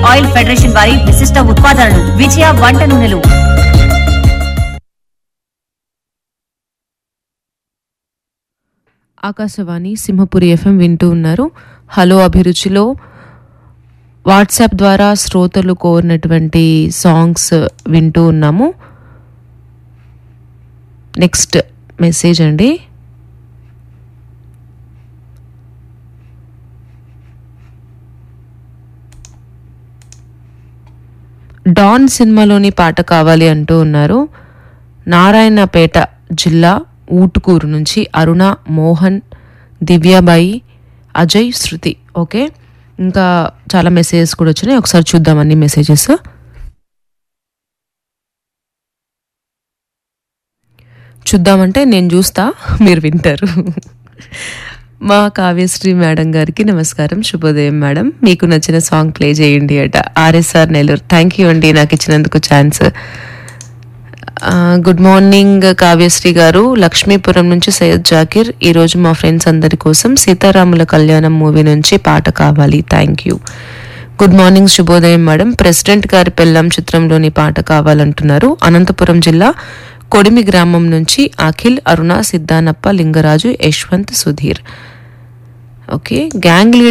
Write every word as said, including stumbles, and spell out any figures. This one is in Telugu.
ఆయిల్ ఫెడరేషన్ వారి విశిష్ట ఉత్పాదనలు విజయ వంట నూనెలు. ఆకాశవాణి సింహపురి ఎఫ్ఎం వింటూ ఉన్నారు. హలో అభిరుచిలో వాట్సాప్ ద్వారా శ్రోతలు కోరినటువంటి సాంగ్స్ వింటూ ఉన్నాము. నెక్స్ట్ మెసేజ్ అండి. డాన్ సినిమాలోని పాట కావాలి అంటూ ఉన్నారు. నారాయణపేట జిల్లా ఊటుకూరు నుంచి అరుణ, మోహన్, దివ్యాబాయి, అజయ్, శృతి. ఓకే, ఇంకా చాలా మెసేజెస్ కూడా వచ్చినాయి, ఒకసారి చూద్దాం అన్ని మెసేజెస్. చూద్దామంటే నేను చూస్తా, మీరు వింటారు. మా కావ్యశ్రీ మేడం గారికి నమస్కారం, శుభోదయం మేడం, మీకు నచ్చిన సాంగ్ ప్లే చేయండి అట. ఆర్ఎస్ఆర్ నెల్లూరు. థ్యాంక్ యూ అండి నాకు ఇచ్చినందుకు ఛాన్స్. గుడ్ మార్నింగ్ కావ్యశ్రీ గారు. లక్ష్మీపురం నుంచి సయ్యద్ జాకిర్. ఈరోజు మా ఫ్రెండ్స్ అందరి కోసం సీతారాముల కళ్యాణం మూవీ నుంచి పాట కావాలి. Thank you. గుడ్ మార్నింగ్, శుభోదయం మేడం. ప్రెసిడెంట్ గారి పెళ్ళాం చిత్రంలోని పాట కావాలంటున్నారు. అనంతపురం జిల్లా కొడిమి గ్రామం నుంచి అఖిల్, అరుణ, Siddhanappa, Lingaraju, Yashwant, Sudheer. Okay, gang leader